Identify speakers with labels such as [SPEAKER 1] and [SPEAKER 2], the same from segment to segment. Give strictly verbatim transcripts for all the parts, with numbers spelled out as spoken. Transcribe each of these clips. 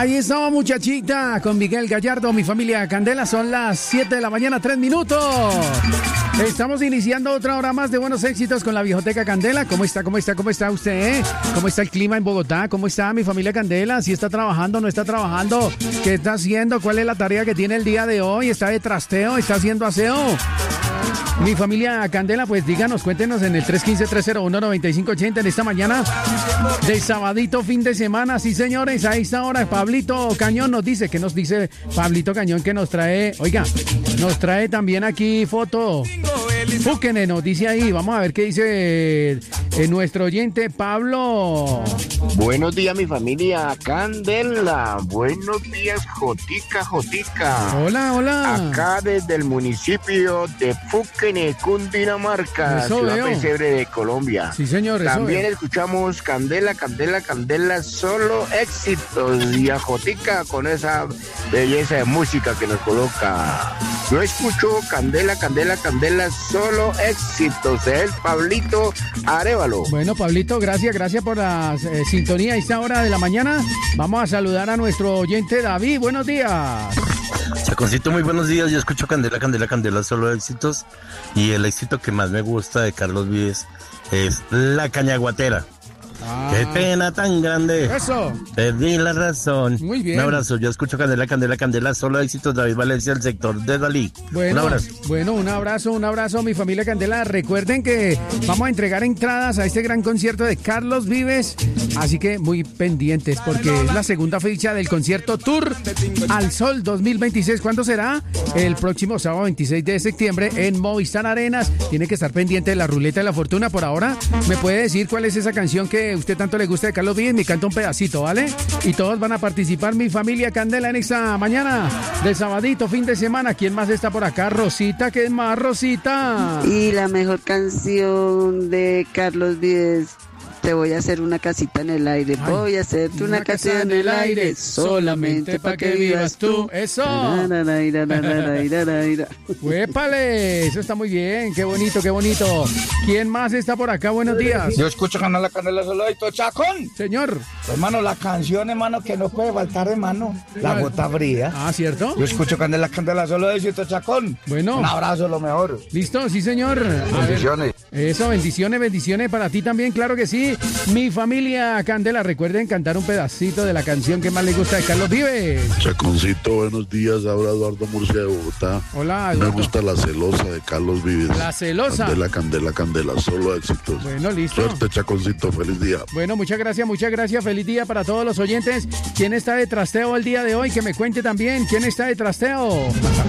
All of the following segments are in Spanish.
[SPEAKER 1] Ahí estaba, muchachita, con Miguel Gallardo, mi familia Candela. Son las siete de la mañana, tres minutos. Estamos iniciando otra hora más de buenos éxitos con la Viejoteca Candela. ¿Cómo está, cómo está, cómo está usted? ¿Cómo está el clima en Bogotá? ¿Cómo está mi familia Candela? ¿Si está trabajando, no está trabajando? ¿Qué está haciendo? ¿Cuál es la tarea que tiene el día de hoy? ¿Está de trasteo? ¿Está haciendo aseo? Mi familia Candela, pues díganos, cuéntenos en el tres uno cinco, tres cero uno, nueve cinco ocho cero en esta mañana de sabadito, fin de semana. Sí, señores, a esta hora Pablito Cañón nos dice, ¿qué nos dice Pablito Cañón? Que nos trae, oiga, nos trae también aquí foto. Búsquenle, nos dice ahí, vamos a ver qué dice eh, nuestro oyente Pablo.
[SPEAKER 2] Buenos días, mi familia Candela. Buenos días, Jotica, Jotica.
[SPEAKER 1] Hola, hola.
[SPEAKER 2] Acá desde el municipio de Fuquene, Cundinamarca,
[SPEAKER 1] eso
[SPEAKER 2] ciudad
[SPEAKER 1] veo.
[SPEAKER 2] Pesebre de Colombia.
[SPEAKER 1] Sí, señor. Eso
[SPEAKER 2] También
[SPEAKER 1] veo.
[SPEAKER 2] escuchamos Candela, Candela, Candela, solo éxitos. Y a Jotica con esa belleza de música que nos coloca. Yo escucho Candela, Candela, Candela, solo éxitos. Es Pablito Arévalo.
[SPEAKER 1] Bueno, Pablito, gracias, gracias por la eh, sintonía a esta hora de la mañana. Vamos a saludar a nuestro oyente David. Buenos días.
[SPEAKER 3] Chaconcito, muy buenos días. Yo escucho Candela, Candela, Candela, solo éxitos. Y el éxito que más me gusta de Carlos Vives es La Cañaguatera.
[SPEAKER 1] Ah,
[SPEAKER 3] ¡Qué pena tan grande!
[SPEAKER 1] Eso.
[SPEAKER 3] Perdí la razón.
[SPEAKER 1] Muy bien.
[SPEAKER 3] Un abrazo. Yo escucho Candela, Candela, Candela, solo éxitos. David Valencia, el sector de Dalí.
[SPEAKER 1] Bueno,
[SPEAKER 3] un abrazo.
[SPEAKER 1] Bueno, un abrazo, un abrazo, mi familia Candela. Recuerden que vamos a entregar entradas a este gran concierto de Carlos Vives, así que muy pendientes porque es la segunda fecha del concierto Tour al Sol dos mil veintiséis. ¿Cuándo será? El próximo sábado veintiséis de septiembre en Movistar Arenas. Tiene que estar pendiente de la ruleta de la fortuna. Por ahora, ¿me puede decir cuál es esa canción que usted tanto le gusta de Carlos Vives? Me canta un pedacito, ¿vale? Y todos van a participar, mi familia Candela, en esta mañana de sabadito, fin de semana. ¿Quién más está por acá? Rosita, ¿qué más, Rosita?
[SPEAKER 4] Y la mejor canción de Carlos Vives, te voy a hacer una casita en el aire.
[SPEAKER 1] Ay,
[SPEAKER 4] voy a hacerte una, una casita en el aire, solamente para que vivas tú.
[SPEAKER 1] ¡Eso! ¡Huépale! Eso está muy bien. ¡Qué bonito, qué bonito! ¿Quién más está por acá? Buenos días.
[SPEAKER 5] Yo escucho Candela, Candela, solo éxito. Chacón.
[SPEAKER 1] Señor.
[SPEAKER 5] Hermano, la canción, hermano, que no puede faltar, hermano. La gota fría.
[SPEAKER 1] Ah, ¿cierto?
[SPEAKER 5] Yo escucho Candela, Candela, solo éxito, Chacón.
[SPEAKER 1] Bueno.
[SPEAKER 5] Un abrazo, lo mejor.
[SPEAKER 1] Listo, sí, señor.
[SPEAKER 5] Bendiciones.
[SPEAKER 1] Eso, bendiciones, bendiciones para ti también, claro que sí. Mi familia Candela, recuerden cantar un pedacito de la canción que más les gusta de Carlos Vives.
[SPEAKER 6] Chaconcito, buenos días. Habla Eduardo Murcia de Bogotá.
[SPEAKER 1] Hola, Eduardo.
[SPEAKER 6] Me gusta La Celosa de Carlos Vives.
[SPEAKER 1] La Celosa.
[SPEAKER 6] Candela, Candela, Candela, solo éxitos.
[SPEAKER 1] Bueno, listo.
[SPEAKER 6] Suerte, Chaconcito, feliz día.
[SPEAKER 1] Bueno, muchas gracias, muchas gracias. Feliz día para todos los oyentes. ¿Quién está de trasteo el día de hoy? Que me cuente también. ¿Quién está de trasteo?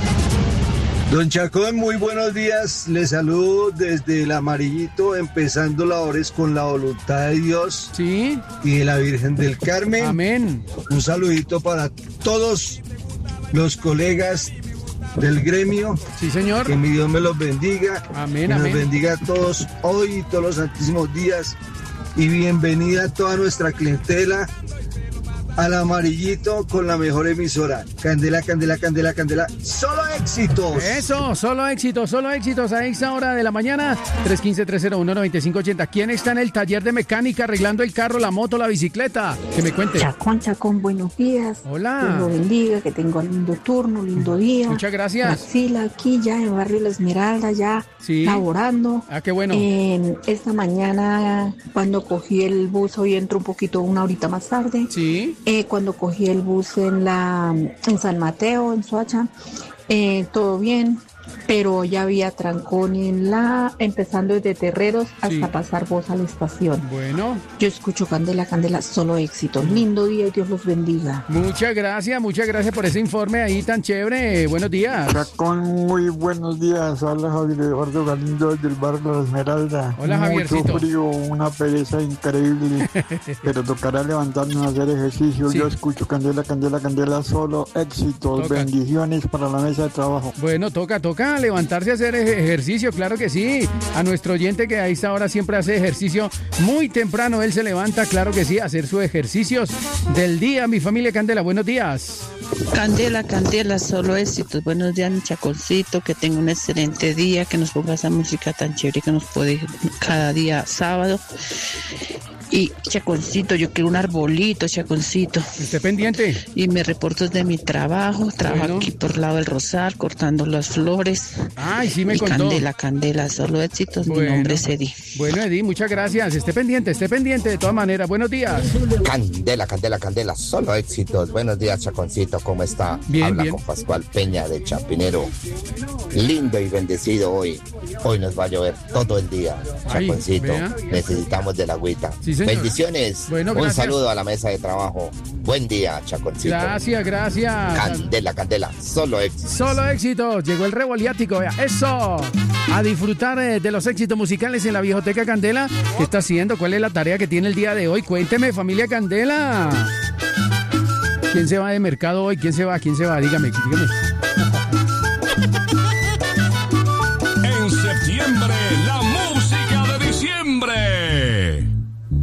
[SPEAKER 7] Don Chacón, muy buenos días. Les saludo desde el Amarillito, empezando labores con la voluntad de Dios.
[SPEAKER 1] Sí.
[SPEAKER 7] Y de la Virgen del Carmen.
[SPEAKER 1] Amén.
[SPEAKER 7] Un saludito para todos los colegas del gremio.
[SPEAKER 1] Sí, señor.
[SPEAKER 7] Que mi Dios me los bendiga.
[SPEAKER 1] Amén,
[SPEAKER 7] que
[SPEAKER 1] amén.
[SPEAKER 7] nos bendiga a todos hoy y todos los santísimos días. Y bienvenida a toda nuestra clientela al Amarillito con la mejor emisora. Candela, Candela, Candela, Candela. ¡Solo éxitos!
[SPEAKER 1] Eso, solo éxitos, solo éxitos a esta hora de la mañana. tres uno cinco, tres cero uno, nueve cinco ocho cero. ¿Quién está en el taller de mecánica arreglando el carro, la moto, la bicicleta? Que me cuente.
[SPEAKER 8] Chacón, Chacón, buenos días.
[SPEAKER 1] Hola.
[SPEAKER 8] Dios lo bendiga, que tenga un lindo turno, lindo día.
[SPEAKER 1] Muchas gracias.
[SPEAKER 8] La fila aquí ya en Barrio La Esmeralda, ya
[SPEAKER 1] sí.
[SPEAKER 8] laborando.
[SPEAKER 1] Ah, qué bueno.
[SPEAKER 8] Eh, esta mañana, cuando cogí el bus, hoy entro un poquito, una horita más tarde.
[SPEAKER 1] Sí.
[SPEAKER 8] Eh, cuando cogí el bus en la en San Mateo, en Soacha, eh, todo bien, pero ya había trancón en la, empezando desde Terreros hasta sí. pasar vos a la estación.
[SPEAKER 1] Bueno.
[SPEAKER 8] Yo escucho Candela, Candela, solo éxito. Lindo día y Dios los bendiga.
[SPEAKER 1] Muchas gracias, muchas gracias por ese informe ahí tan chévere. Buenos días.
[SPEAKER 9] Chacón, muy buenos días. Habla Javier Eduardo Galindo del barrio La Esmeralda.
[SPEAKER 1] Hola, Javiercito.
[SPEAKER 9] Mucho frío, una pereza increíble, pero tocará levantarnos a hacer ejercicio. Sí. Yo escucho Candela, Candela, Candela, solo éxitos. Toca. Bendiciones para la mesa de trabajo.
[SPEAKER 1] Bueno, toca, toca levantarse a hacer ejercicio, claro que sí. A nuestro oyente que a esta hora siempre hace ejercicio muy temprano, él se levanta, claro que sí, a hacer sus ejercicios del día. Mi familia Candela, buenos días.
[SPEAKER 10] Candela, Candela, solo éxitos. Buenos días, mi Chaconcito, que tenga un excelente día, que nos ponga esa música tan chévere que nos puede cada día sábado. Y Chaconcito, yo quiero un arbolito, Chaconcito.
[SPEAKER 1] Esté pendiente.
[SPEAKER 10] Y me reporto de mi trabajo. Trabajo
[SPEAKER 1] Bueno.
[SPEAKER 10] aquí por el lado del Rosal, cortando las flores.
[SPEAKER 1] Ay, sí me
[SPEAKER 10] y
[SPEAKER 1] contó.
[SPEAKER 10] Candela, Candela, solo éxitos.
[SPEAKER 1] Bueno.
[SPEAKER 10] Mi nombre es Eddie.
[SPEAKER 1] Bueno, Eddie, muchas gracias. Esté pendiente, esté pendiente de todas maneras. Buenos días.
[SPEAKER 11] Candela, candela, candela, solo éxitos. Buenos días, Chaconcito, ¿cómo está?
[SPEAKER 1] Bien,
[SPEAKER 11] Habla
[SPEAKER 1] bien.
[SPEAKER 11] con Pascual Peña de Chapinero. Lindo y bendecido hoy. Hoy nos va a llover todo el día,
[SPEAKER 1] Ay,
[SPEAKER 11] Chaconcito.
[SPEAKER 1] vea.
[SPEAKER 11] Necesitamos de la agüita.
[SPEAKER 1] Sí, señor.
[SPEAKER 11] Bendiciones.
[SPEAKER 1] Bueno,
[SPEAKER 11] Un
[SPEAKER 1] gracias.
[SPEAKER 11] saludo a la mesa de trabajo. Buen día, Chaconcito.
[SPEAKER 1] Gracias, gracias.
[SPEAKER 11] Candela, candela, solo éxitos.
[SPEAKER 1] Solo éxitos. Llegó el revoliático. Vea. Eso. A disfrutar eh, de los éxitos musicales en la Viejoteca Candela. ¿Qué está haciendo? ¿Cuál es la tarea que tiene el día de hoy? Cuénteme, familia Candela. ¿Quién se va de mercado hoy? ¿Quién se va? ¿Quién se va? Dígame, dígame.